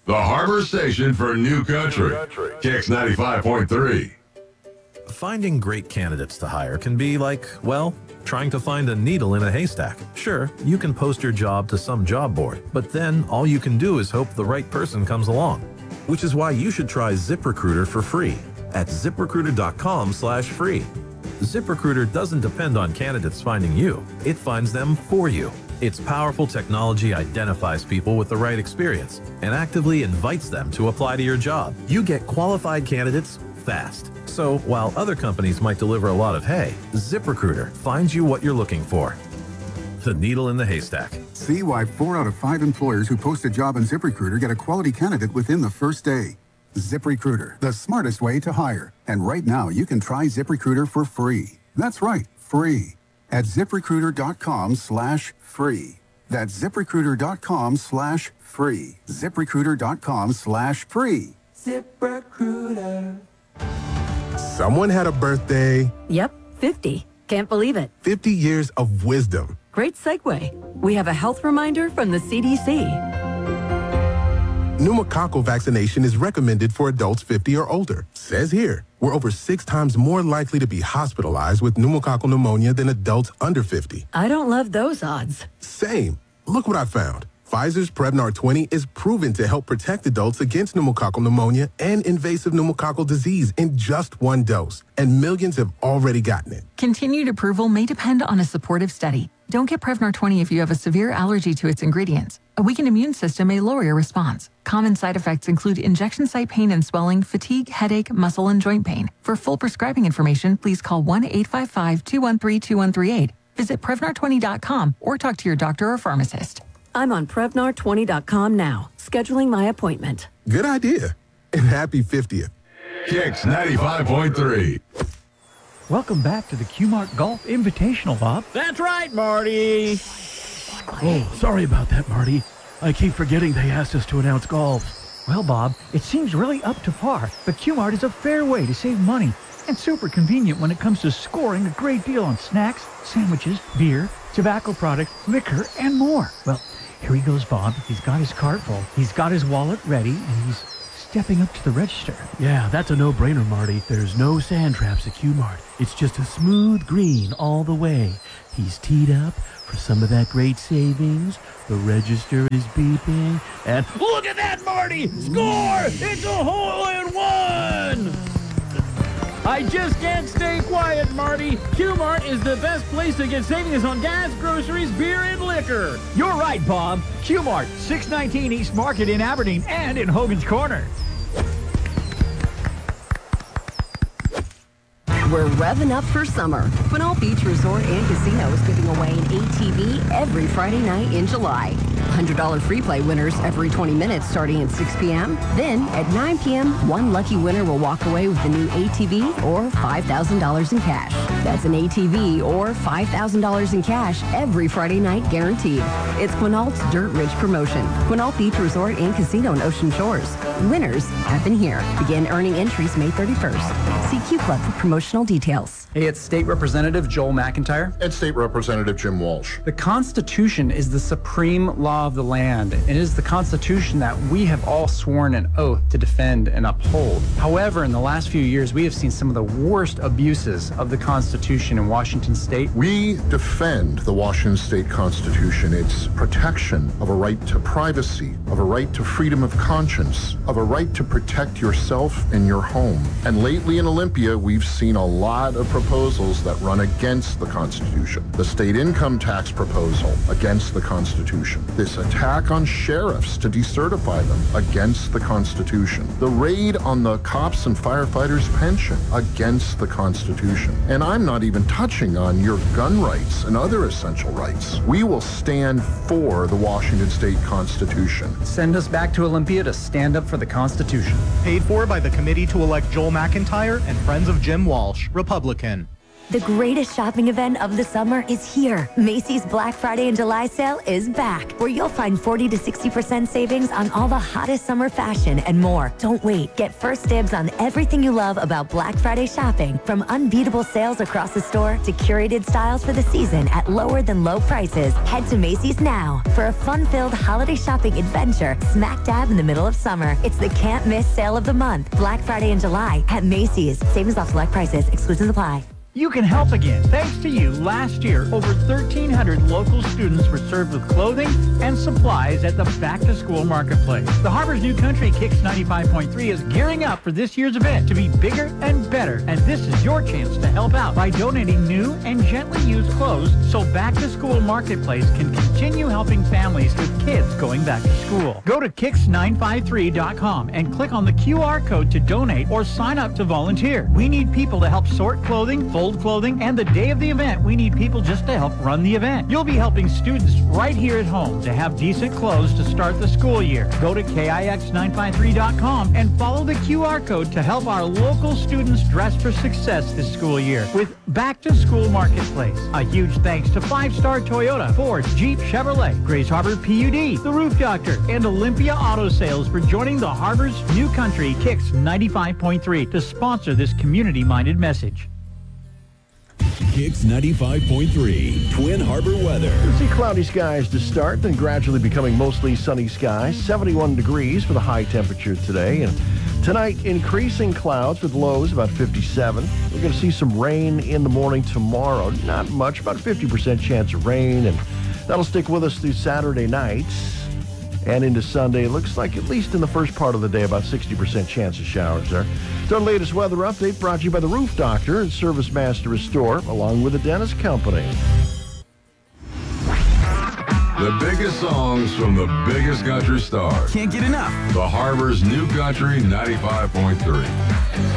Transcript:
The Harbor Station for New Country. Kicks 95.3. Finding great candidates to hire can be like, well, trying to find a needle in a haystack. Sure, you can post your job to some job board, but then all you can do is hope the right person comes along. Which is why you should try ZipRecruiter for free at ziprecruiter.com/free. ZipRecruiter doesn't depend on candidates finding you. It finds them for you. Its powerful technology identifies people with the right experience and actively invites them to apply to your job. You get qualified candidates fast. So while other companies might deliver a lot of hay, ZipRecruiter finds you what you're looking for. The needle in the haystack. See why 4 out of 5 employers who post a job on ZipRecruiter get a quality candidate within the first day. ZipRecruiter, the smartest way to hire. And right now, you can try ZipRecruiter for free. That's right, free. At ziprecruiter.com/free. That's ziprecruiter.com/free. ziprecruiter.com/free. ZipRecruiter. Someone had a birthday. Yep, 50. Can't believe it. 50 years of wisdom. Great segue. We have a health reminder from the CDC. Pneumococcal vaccination is recommended for adults 50 or older. Says here, we're over 6 times more likely to be hospitalized with pneumococcal pneumonia than adults under 50. I don't love those odds. Same. Look what I found. Pfizer's Prevnar 20 is proven to help protect adults against pneumococcal pneumonia and invasive pneumococcal disease in just 1 dose, and millions have already gotten it. Continued approval may depend on a supportive study. Don't get Prevnar 20 if you have a severe allergy to its ingredients. A weakened immune system may lower your response. Common side effects include injection site pain and swelling, fatigue, headache, muscle, and joint pain. For full prescribing information, please call 1-855-213-2138. Visit Prevnar20.com or talk to your doctor or pharmacist. I'm on Prevnar20.com now, scheduling my appointment. Good idea. And happy 50th. Kicks 95.3. Welcome back to the Q-Mart Golf Invitational, Bob. That's right, Marty. Oh, sorry about that, Marty. I keep forgetting they asked us to announce golf. Well, Bob, it seems really up to par, but Q-Mart is a fair way to save money and super convenient when it comes to scoring a great deal on snacks, sandwiches, beer, tobacco products, liquor, and more. Well, here he goes, Bob. He's got his cart full. He's got his wallet ready, and he's stepping up to the register. Yeah, that's a no-brainer, Marty. There's no sand traps at Q-Mart. It's just a smooth green all the way. He's teed up for some of that great savings. The register is beeping, and look at that, Marty! Score! It's a hole-in-one! I just can't stay quiet, Marty. Q-Mart is the best place to get savings on gas, groceries, beer, and liquor. You're right, Bob. Q-Mart, 619 East Market in Aberdeen and in Hogan's Corner. We're revving up for summer. Quinault Beach Resort and Casino is giving away an ATV every Friday night in July. $100 free play winners every 20 minutes starting at 6 p.m. Then at 9 p.m., one lucky winner will walk away with a new ATV or $5,000 in cash. That's an ATV or $5,000 in cash every Friday night guaranteed. It's Quinault's Dirt Rich promotion. Quinault Beach Resort and Casino in Ocean Shores. Winners happen here. Begin earning entries May 31st. See Q Club for promotional details. Hey, it's State Representative Joel McIntyre. And State Representative Jim Walsh. The Constitution is the supreme law of the land. It is the Constitution that we have all sworn an oath to defend and uphold. However, in the last few years, we have seen some of the worst abuses of the Constitution in Washington State. We defend the Washington State Constitution, its protection of a right to privacy, of a right to freedom of conscience, of a right to protect yourself and your home. And lately in Olympia, we've seen a lot of proposals that run against the Constitution. The state income tax proposal against the Constitution. This attack on sheriffs to decertify them against the Constitution. The raid on the cops and firefighters' pension against the Constitution. And I'm not even touching on your gun rights and other essential rights. We will stand for the Washington State Constitution. Send us back to Olympia to stand up for the Constitution. Paid for by the Committee to Elect Joel McIntyre and Friends of Jim Walsh, Republican. The greatest shopping event of the summer is here. Macy's Black Friday and July sale is back, where you'll find 40 to 60% savings on all the hottest summer fashion and more. Don't wait. Get first dibs on everything you love about Black Friday shopping, from unbeatable sales across the store to curated styles for the season at lower than low prices. Head to Macy's now for a fun-filled holiday shopping adventure smack dab in the middle of summer. It's the can't miss sale of the month, Black Friday in July at Macy's. Savings off select prices. Exclusions apply. You can help again. Thanks to you, last year, over 1,300 local students were served with clothing and supplies at the back-to-school marketplace. The Harbor's New Country Kicks 95.3 is gearing up for this year's event to be bigger and better, and this is your chance to help out by donating new and gently used clothes so Back-to-School Marketplace can continue helping families with kids going back to school. Go to kicks953.com and click on the QR code to donate or sign up to volunteer. We need people to help sort clothing, fold clothing, and the day of the event, we need people just to help run the event. You'll be helping students right here at home to have decent clothes to start the school year. Go to KIX953.com and follow the QR code to help our local students dress for success this school year with Back to School Marketplace. A huge thanks to 5-Star Toyota, Ford, Jeep, Chevrolet, Grace Harbor PUD, The Roof Doctor, and Olympia Auto Sales for joining the Harbor's New Country Kicks 95.3 to sponsor this community-minded message. Kicks 95.3, Twin Harbor weather. We'll see cloudy skies to start, then gradually becoming mostly sunny skies. 71 degrees for the high temperature today. And tonight, increasing clouds with lows about 57. We're going to see some rain in the morning tomorrow. Not much, about a 50% chance of rain. And that'll stick with us through Saturday night and into Sunday. It looks like, at least in the first part of the day, about 60% chance of showers there. It's our latest weather update brought to you by the Roof Doctor and Service Master Restore, along with the Dennis Company. The biggest songs from the biggest country stars. Can't get enough. The Harbor's New Country 95.3.